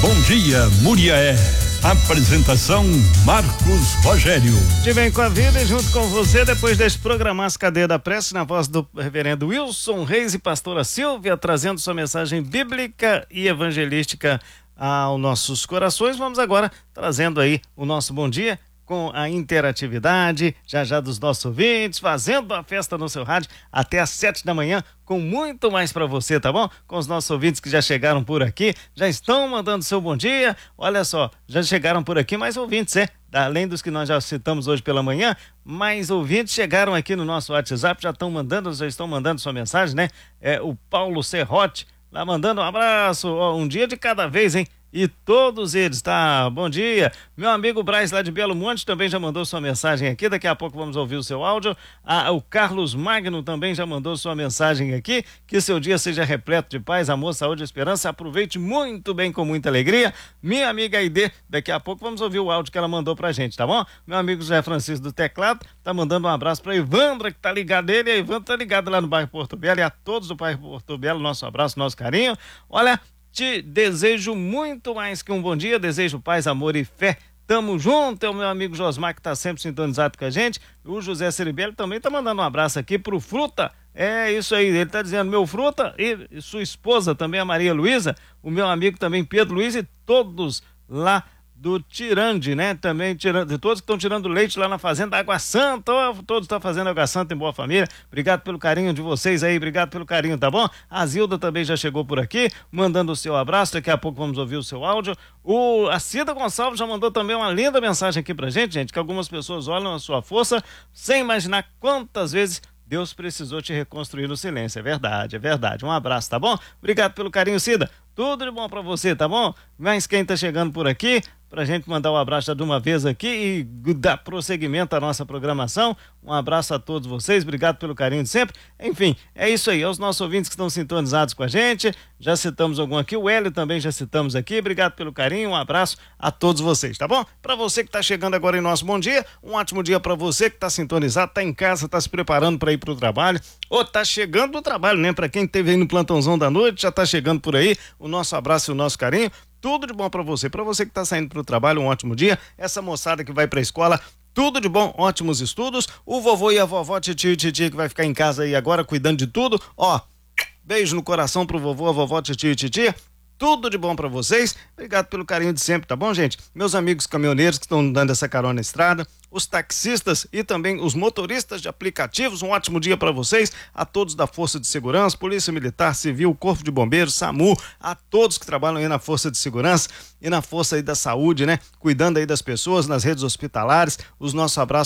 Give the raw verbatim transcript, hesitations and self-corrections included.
Bom dia, Muriaé. Apresentação Marcos Rogério. De bem com a vida e junto com você, depois deste programa As Cadeia da Prece, na voz do reverendo Wilson Reis e pastora Silvia, trazendo sua mensagem bíblica e evangelística aos nossos corações. Vamos agora trazendo aí o nosso bom dia com a interatividade, já já dos nossos ouvintes, fazendo a festa no seu rádio até às sete da manhã, com muito mais para você, tá bom? Com os nossos ouvintes que já chegaram por aqui, já estão mandando seu bom dia. Olha só, já chegaram por aqui mais ouvintes, é? Além dos que nós já citamos hoje pela manhã, mais ouvintes chegaram aqui no nosso WhatsApp, já estão mandando, já estão mandando sua mensagem, né? É o Paulo Serrote, lá mandando um abraço, ó, um dia de cada vez, hein? E todos eles, tá? Bom dia. Meu amigo Braz lá de Belo Monte também já mandou sua mensagem aqui. Daqui a pouco vamos ouvir o seu áudio. Ah, o Carlos Magno também já mandou sua mensagem aqui. Que seu dia seja repleto de paz, amor, saúde e esperança. Aproveite muito bem, com muita alegria. Minha amiga Aide, daqui a pouco vamos ouvir o áudio que ela mandou pra gente, tá bom? Meu amigo José Francisco do Teclado tá mandando um abraço pra Ivandra, que tá ligado nele. E a Ivandra tá ligada lá no bairro Porto Belo. E a todos do bairro Porto Belo, nosso abraço, nosso carinho. Olha, te desejo muito mais que um bom dia, desejo paz, amor e fé. Tamo junto, é o meu amigo Josmar que tá sempre sintonizado com a gente. O José Ceribelli também tá mandando um abraço aqui pro Fruta. É isso aí, ele tá dizendo meu Fruta e sua esposa também, a Maria Luísa, o meu amigo também Pedro Luiz e todos lá do Tirande, né? Também tirando, todos que estão tirando leite lá na fazenda Água Santa, ó, todos estão fazendo Água Santa em boa família. Obrigado pelo carinho de vocês aí, obrigado pelo carinho, tá bom? A Zilda também já chegou por aqui, mandando o seu abraço, daqui a pouco vamos ouvir o seu áudio. O, a Cida Gonçalves já mandou também uma linda mensagem aqui pra gente, gente, que algumas pessoas olham a sua força sem imaginar quantas vezes Deus precisou te reconstruir no silêncio. É verdade, é verdade. Um abraço, tá bom? Obrigado pelo carinho, Cida. Tudo de bom pra você, tá bom? Mas quem tá chegando por aqui, pra gente mandar um abraço já de uma vez aqui e dar prosseguimento à nossa programação. Um abraço a todos vocês, obrigado pelo carinho de sempre. Enfim, é isso aí, aos nossos ouvintes que estão sintonizados com a gente, já citamos algum aqui, o Hélio também já citamos aqui, obrigado pelo carinho, um abraço a todos vocês, tá bom? Pra você que tá chegando agora em nosso bom dia, um ótimo dia pra você que tá sintonizado, tá em casa, tá se preparando pra ir pro trabalho, ou tá chegando do trabalho, né? Pra quem teve aí no plantãozão da noite, já tá chegando por aí, o nosso abraço e o nosso carinho. Tudo de bom pra você. Pra você que tá saindo pro trabalho, um ótimo dia. Essa moçada que vai pra escola, tudo de bom, ótimos estudos. O vovô e a vovó, titio e titia que vai ficar em casa aí agora cuidando de tudo. Ó, beijo no coração pro vovô, a vovó, titio e titia. Tudo de bom pra vocês. Obrigado pelo carinho de sempre, tá bom, gente? Meus amigos caminhoneiros que estão dando essa carona na estrada, os taxistas e também os motoristas de aplicativos, um ótimo dia para vocês, a todos da Força de Segurança, Polícia Militar, Civil, Corpo de Bombeiros, SAMU, a todos que trabalham aí na Força de Segurança e na Força aí da Saúde, né? Cuidando aí das pessoas nas redes hospitalares, os nossos abraços